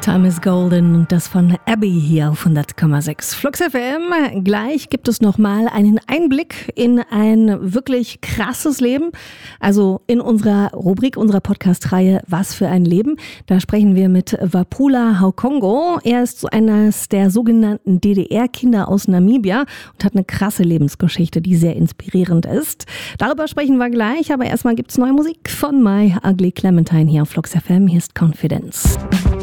Time is Golden und das von Abby hier auf 100,6 Flux FM. Gleich gibt es nochmal einen Einblick in ein wirklich krasses Leben. Also in unserer Rubrik, unserer Podcast-Reihe Was für ein Leben. Da sprechen wir mit Wapula Haukongo. Er ist so eines der sogenannten DDR-Kinder aus Namibia und hat eine krasse Lebensgeschichte, die sehr inspirierend ist. Darüber sprechen wir gleich, aber erstmal gibt's neue Musik von My Ugly Clementine hier auf Flux FM. Hier ist Confidence.